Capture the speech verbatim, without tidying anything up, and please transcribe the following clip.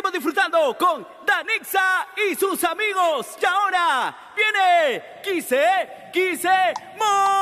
seguimos disfrutando con Danixa y sus amigos. Y ahora viene Quise, Quise, Mo.